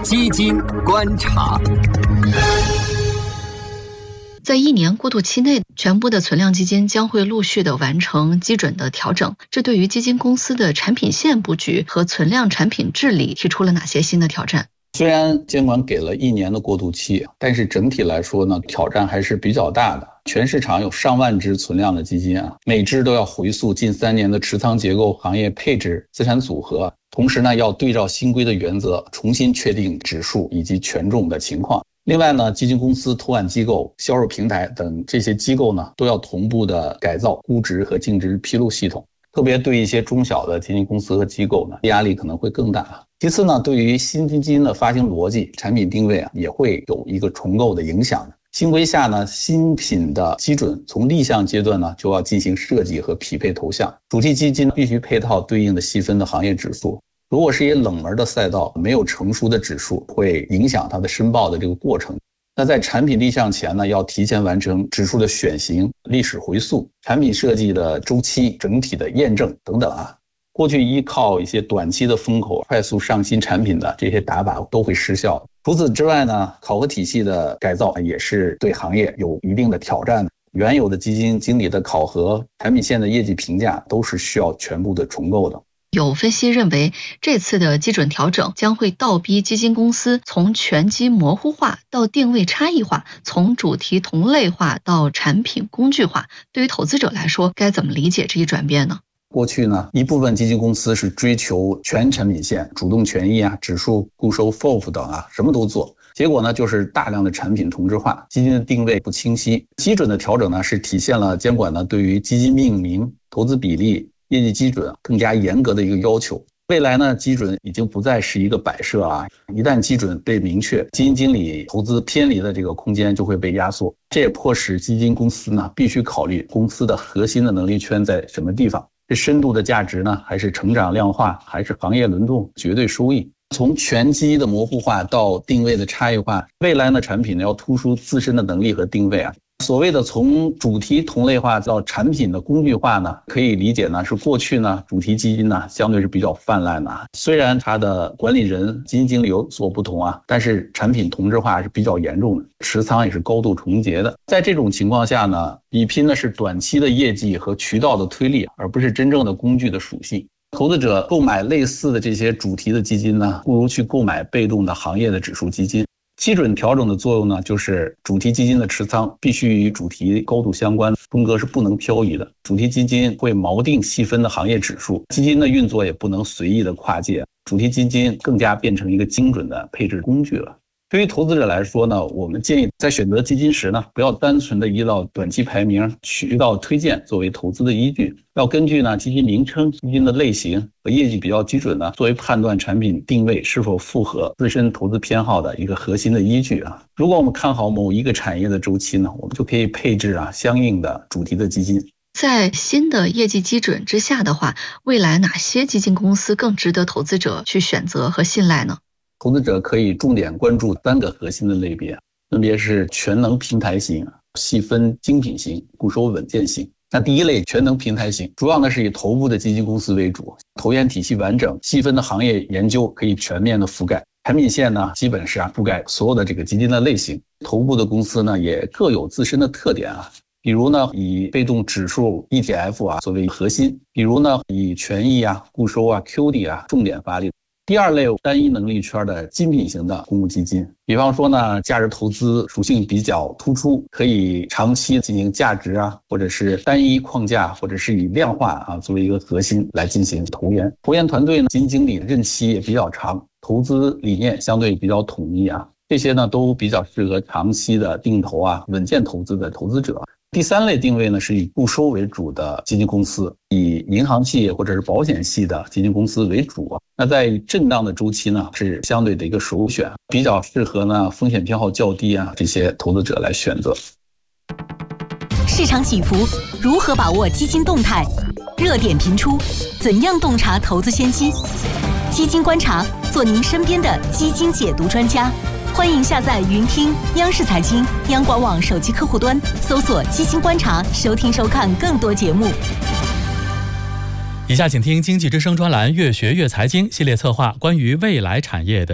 基金观察。 在1年过渡期内，全部的存量基金将会陆续的完成基准的调整。这对于基金公司的产品线布局和存量产品治理提出了哪些新的挑战？ 虽然监管给了1年的过渡期，但是整体来说呢，挑战还是比较大的。全市场有上万只存量的基金啊，每只都要回溯近3年的持仓结构、行业配置、资产组合，同时呢，要对照新规的原则，重新确定指数以及权重的情况。另外呢，基金公司、托管机构、销售平台等这些机构呢，都要同步的改造估值和净值披露系统。特别对一些中小的基金公司和机构呢，压力可能会更大。其次呢，对于新基金的发行逻辑、产品定位啊，也会有一个重构的影响的。新规下呢，新品的基准从立项阶段呢，就要进行设计和匹配投向。主题基金必须配套对应的细分的行业指数。如果是一些冷门的赛道，没有成熟的指数，会影响它的申报的这个过程。那在产品立项前呢，要提前完成指数的选型、历史回溯、产品设计的周期、整体的验证等等啊。过去依靠一些短期的风口快速上新产品的这些打法都会失效。除此之外呢，考核体系的改造也是对行业有一定的挑战的。原有的基金经理的考核、产品线的业绩评价都是需要全部的重构的。 有分析认为，这次的基准调整将会倒逼基金公司从权基模糊化到定位差异化，从主题同类化到产品工具化。对于投资者来说，该怎么理解这一转变呢？ 过去呢，一部分基金公司是追求全产品线、主动权益啊、指数、固收、FOF 等啊，什么都做。结果呢，就是大量的产品同质化，基金的定位不清晰。基准的调整呢，是体现了监管呢对于基金命名、投资比例、业绩基准更加严格的一个要求。未来呢，基准已经不再是一个摆设啊，一旦基准被明确，基金经理投资偏离的这个空间就会被压缩。这也迫使基金公司呢必须考虑公司的核心的能力圈在什么地方，是深度的价值呢，还是成长量化，还是行业轮动、绝对收益？从全基的模糊化到定位的差异化，未来呢产品呢要突出自身的能力和定位啊。所谓的从主题同类化到产品的工具化呢，可以理解呢是过去呢主题基金呢相对是比较泛滥的，虽然它的管理人、基金经理有所不同啊，但是产品同质化是比较严重的，持仓也是高度重叠的。在这种情况下呢，比拼的是短期的业绩和渠道的推力，而不是真正的工具的属性。投资者购买类似的这些主题的基金呢，不如去购买被动的行业的指数基金。基准调整的作用呢，就是主题基金的持仓必须与主题高度相关，风格是不能漂移的。主题基金会锚定细分的行业指数，基金的运作也不能随意的跨界，主题基金更加变成一个精准的配置工具了。对于投资者来说呢，我们建议在选择基金时呢，不要单纯的依照短期排名、渠道推荐作为投资的依据，要根据呢基金名称、基金的类型和业绩比较基准呢，作为判断产品定位是否符合自身投资偏好的一个核心的依据啊。如果我们看好某一个产业的周期呢，我们就可以配置相应的主题的基金。 在新的业绩基准之下的话，未来哪些基金公司更值得投资者去选择和信赖呢？ 投资者可以重点关注3个核心的类别，分别是全能平台型、细分精品型、固收稳健型。那第一类全能平台型，主要呢是以头部的基金公司为主，投研体系完整，细分的行业研究可以全面的覆盖，产品线呢基本是覆盖所有的这个基金的类型。头部的公司呢也各有自身的特点啊，比如呢以被动指数 ETF 作为核心，比如呢以权益固收QD 重点发力。第二类单一能力圈的精品型的公募基金，比方说呢价值投资属性比较突出，可以长期进行价值或者是单一框架，或者是以量化作为一个核心来进行投研。投研团队呢基金经理任期也比较长，投资理念相对比较统一这些呢都比较适合长期的定投稳健投资的投资者。第3类定位呢是以固收为主的基金公司，以银行系或者是保险系的基金公司为主。那在震荡的周期呢是相对的一个首选，比较适合呢风险偏好较低这些投资者来选择。 市场起伏，如何把握基金动态？热点频出，怎样洞察投资先机？基金观察，做您身边的基金解读专家。欢迎下载云听央视财经、央广网手机客户端，搜索基金观察，收听收看更多节目。 以下请听经济之声专栏《越学越财经》系列策划，关于未来产业的